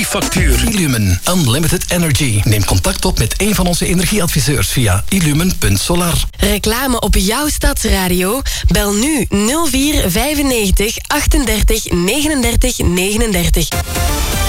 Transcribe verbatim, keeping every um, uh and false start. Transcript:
Factuur. Illumen Unlimited Energy. Neem contact op met een van onze energieadviseurs via illumen punt solar. Reclame op jouw stadsradio? Bel nu nul vier vijfennegentig achtendertig negenendertig negenendertig.